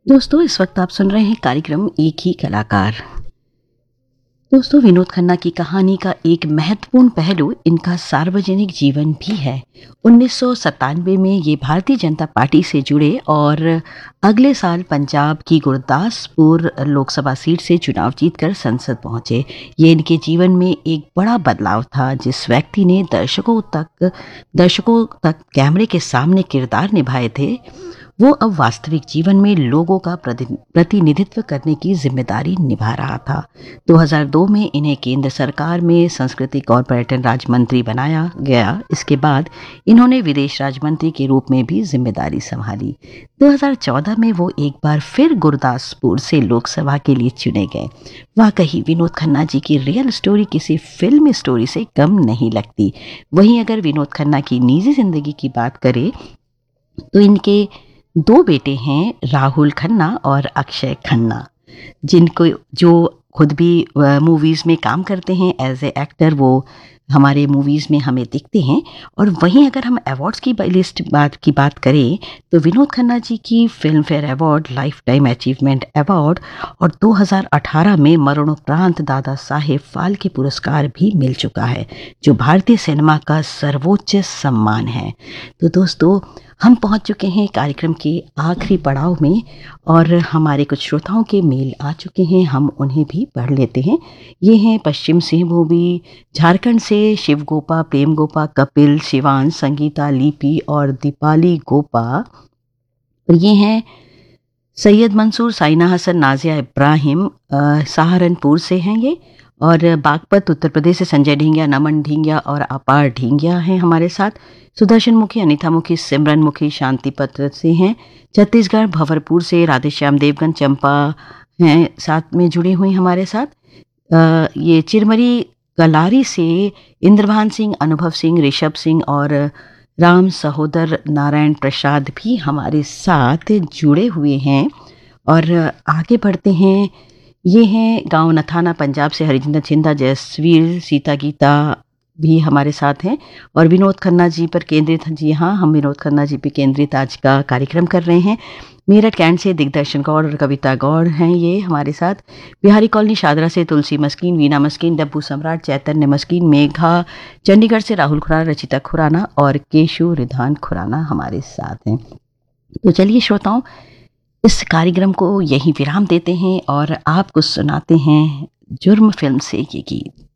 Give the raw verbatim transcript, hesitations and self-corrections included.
दोस्तों, इस वक्त आप सुन रहे हैं कार्यक्रम एक ही कलाकार। दोस्तों, विनोद खन्ना की कहानी का एक महत्वपूर्ण पहलू इनका सार्वजनिक जीवन भी है। उन्नीस सौ सत्तानवे में ये भारतीय जनता पार्टी से जुड़े और अगले साल पंजाब की गुरदासपुर लोकसभा सीट से चुनाव जीतकर संसद पहुंचे। ये इनके जीवन में एक बड़ा बदलाव था। जिस व्यक्ति ने दर्शकों तक दर्शकों तक कैमरे के सामने किरदार निभाए थे, वो अब वास्तविक जीवन में लोगों का प्रति- प्रतिनिधित्व करने की जिम्मेदारी निभा रहा था। दो हज़ार दो में इन्हें केंद्र सरकार में सांस्कृतिक और पर्यटन राज्य मंत्री बनाया गया। इसके बाद इन्होंने विदेश राज्य मंत्री के रूप में भी जिम्मेदारी संभाली। दो हज़ार चौदह में वो एक बार फिर गुरदासपुर से लोकसभा के लिए चुने गए। वाकई विनोद खन्ना जी की रियल स्टोरी किसी फिल्म स्टोरी से कम नहीं लगती। वहीं अगर विनोद खन्ना की निजी जिंदगी की बात करें तो इनके दो बेटे हैं, राहुल खन्ना और अक्षय खन्ना, जिनको जो खुद भी मूवीज़ में काम करते हैं एज ए एक्टर। वो हमारे मूवीज़ में हमें दिखते हैं। और वहीं अगर हम अवार्ड्स की लिस्ट बात की बात करें तो विनोद खन्ना जी की film fair award, life time achievement award और दो हज़ार अठारह में मरणोपरांत दादा साहेब फाल्के पुरस्कार भी मिल चुका है, जो भारतीय सिनेमा का सर्वोच्च सम्मान है। तो दोस्तों, हम पहुंच चुके हैं कार्यक्रम के आखिरी पड़ाव में और हमारे कुछ श्रोताओं के मेल आ चुके हैं। हम उन्हें भी पढ़ लेते हैं। ये हैं पश्चिम सिंहभूमि झारखंड से शिव गोपा, प्रेम गोपा, कपिल, शिवान, संगीता, लिपि और दीपाली गोपा। और ये हैं सैयद मंसूर, साइना हसन, नाजिया इब्राहिम, अ, सहारनपुर से हैं ये। और बागपत उत्तर प्रदेश से संजय ढींगिया, नमन ढींगिया और अपार ढींगिया हैं हमारे साथ। सुदर्शन मुखी, अनिता मुखी, सिमरन मुखी शांतिपत्र से हैं। छत्तीसगढ़ भवरपुर से राधेश्याम देवगन, चंपा हैं साथ में जुड़ी हुई हमारे साथ। अ, ये चिरमरी कलारी से इंद्रभान सिंह, अनुभव सिंह, ऋषभ सिंह और राम सहोदर नारायण प्रसाद भी हमारे साथ जुड़े हुए हैं। और आगे बढ़ते हैं। ये हैं गांव नथाना पंजाब से हरिजिंदर छिंदा, जयसवीर, सीता गीता भी हमारे साथ हैं। और विनोद खन्ना जी पर केंद्रित, जी हाँ, हम विनोद खन्ना जी पर केंद्रित आज का कार्यक्रम कर रहे हैं। मेरठ कैंट से दिग्दर्शन गौड़ और कविता गौड़ हैं ये हमारे साथ। बिहारी कॉलोनी शादरा से तुलसी मस्कीन, वीना मस्कीन, डब्बू सम्राट, चैतन्य मस्कीन, मेघा, चंडीगढ़ से राहुल खुराना, रचिता खुराना और केशु रिधान खुराना हमारे साथ हैं। तो चलिए श्रोताओं, इस कार्यक्रम को यहीं विराम देते हैं और आपको सुनाते हैं जुर्म फिल्म से ये गीत।